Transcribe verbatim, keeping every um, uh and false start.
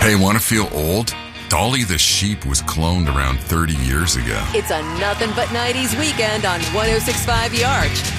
Hey, want to feel old? Dolly the sheep was cloned around thirty years ago. It's a nothing but nineties weekend on one oh six point five The Arch.